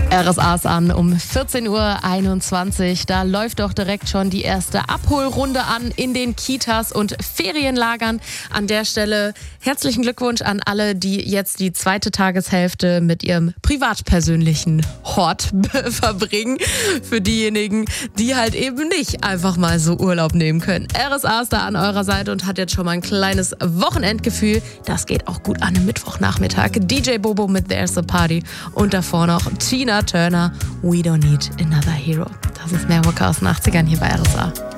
RSA ist an um 14.21 Uhr. Da läuft doch direkt schon die erste Abholrunde an in den Kitas und Ferienlagern. An der Stelle herzlichen Glückwunsch an alle, die jetzt die zweite Tageshälfte mit ihrem privat-persönlichen Hort verbringen. Für diejenigen, die halt eben nicht einfach mal so Urlaub nehmen können. RSA ist da an eurer Seite und hat jetzt schon mal ein kleines Wochenendgefühl. Das geht auch gut an einem Mittwochnachmittag. DJ Bobo mit There's a Party und davor noch Tina Turner, We Don't Need Another Hero. Das ist Mehrwalker aus den 80ern hier bei RSA.